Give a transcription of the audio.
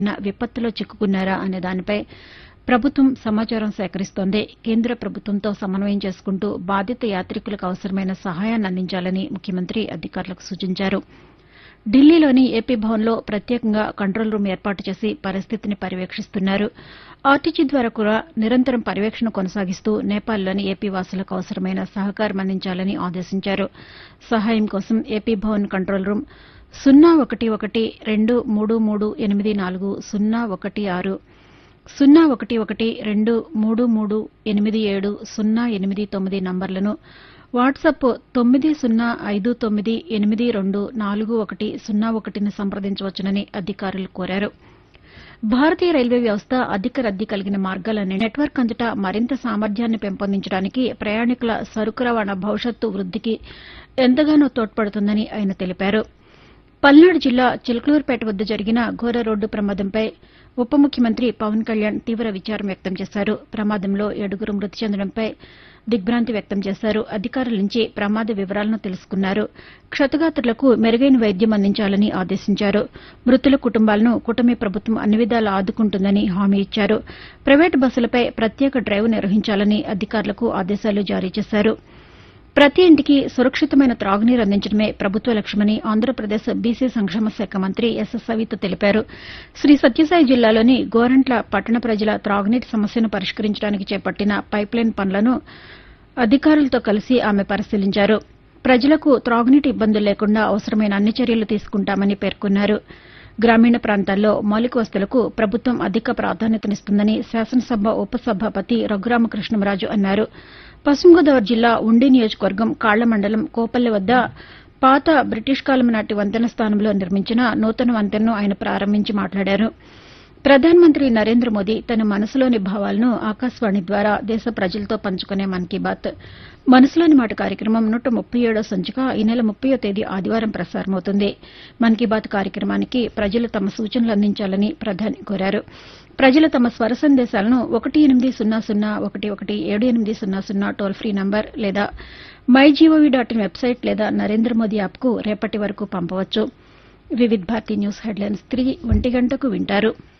విపత్తులో చిక్కుకున్నారా అనే దానిపై ప్రభుత్వం సమాచారం సేకరిస్తోంది. కేంద్ర ప్రభుత్వంతో సమన్వయం చేసుకుంటూ బాధిత యాత్రికులకు అవసరమైన సహాయాన్ని అందించాలని ముఖ్యమంత్రి అధికారులకు సూచించారు. ఢిల్లీలోని ఏపీ భవన్లో ప్రత్యేకంగా కంట్రోల్ రూమ్ ఏర్పాటు చేసి పరిస్థితిని పర్యవేక్షిస్తున్నారు. ఆర్టీజీ ద్వారా కూడా నిరంతరం పర్యవేక్షణ కొనసాగిస్తూ నేపాల్లోని ఏపీ వాసులకు అవసరమైన సహకారం అందించాలని ఆదేశించారు. సహాయం కోసం ఏపీ భవన్ కంట్రోల్ రూమ్ 01123384 01123387 నంబర్లను, వాట్సాప్ 9059824101ను సంప్రదించవచ్చునని అధికారులు కోరారు. భారతీయ రైల్వే వ్యవస్థ అధిక రద్దీ కలిగిన మార్గాలన్నీ నెట్వర్క్ అంతటా మరింత సామర్థ్యాన్ని పెంపొందించడానికి, ప్రయాణికుల సరుకు రవాణా భవిష్యత్తు వృద్దికి ఎంతగానో తోడ్పడుతుందని ఆయన తెలిపారు. పల్నాడు జిల్లా చిలకలూరుపేట వద్ద జరిగిన ఘోర రోడ్డు ప్రమాదంపై ఉప ముఖ్యమంత్రి పవన్ కళ్యాణ్ తీవ్ర విచారం వ్యక్తం చేశారు. ప్రమాదంలో 7 మృతి చెందడంపై దిగ్భ్రాంతి వ్యక్తం చేశారు. అధికారుల నుంచి ప్రమాద వివరాలను తెలుసుకున్నారు. క్షతగాత్రులకు మెరుగైన వైద్యం అందించాలని ఆదేశించారు. మృతుల కుటుంబాలను కూటమి ప్రభుత్వం అన్ని విధాలా ఆదుకుంటుందని హామీ ఇచ్చారు. ప్రైవేటు బస్సులపై ప్రత్యేక డ్రైవ్ నిర్వహించాలని అధికారులకు ఆదేశాలు జారీ చేశారు. ప్రతి ఇంటికి సురక్షితమైన త్రాగునీరు అందించడమే ప్రభుత్వ లక్ష్యమని ఆంధ్రప్రదేశ్ బీసీ సంక్షేమ శాఖ మంత్రి ఎస్ సవిత తెలిపారు. శ్రీ సత్యసాయి జిల్లాలోని గోరంట్ల పట్టణ ప్రజల త్రాగునీటి సమస్యను పరిష్కరించడానికి చేపట్టిన పైప్లైన్ పనులను అధికారులతో కలిసి ఆమె పరిశీలించారు. ప్రజలకు త్రాగునీటి ఇబ్బందులు లేకుండా అవసరమైన అన్ని చర్యలు తీసుకుంటామని పేర్కొన్నారు. గ్రామీణ ప్రాంతాల్లో మౌలిక వసతులకు ప్రభుత్వం అధిక ప్రాధాన్యతనిస్తుందని శాసనసభ ఉపసభాపతి రఘురామకృష్ణంరాజు అన్నారు. పశ్చిమ గోదావరి జిల్లా ఉండి నియోజకవర్గం కాళ్ల మండలం కోపల్లె వద్ద పాత బ్రిటిష్ కాలం నాటి వంతెన స్థానంలో నిర్మించిన నూతన వంతెనను ఆయన ప్రారంభించి మాట్లాడారు. ప్రధానమంత్రి నరేంద్ర మోదీ తన మనసులోని భావాలను ఆకాశవాణి ద్వారా దేశ ప్రజలతో పంచుకునే మన్ కీ బాత్ మనసులోని మాట కార్యక్రమం 137వ సంచిక ఈ నెల 30వ తేదీ ఆదివారం ప్రసారమవుతుంది. మన్ కీ బాత్ కార్యక్రమానికి ప్రజలు తమ సూచనలు అందించాలని ప్రధాని కోరారు. ప్రజలు తమ స్వర సందేశాలను 1800117800 టోల్ ఫ్రీ నంబర్ లేదా MyGov.in వెబ్సైట్ లేదా నరేంద్ర మోదీ యాప్కు రేపటి వరకు పంపవచ్చు. వివిధ్ భారతి న్యూస్ హెడ్లైన్స్ తిరిగి 1 గంటకు వింటారు.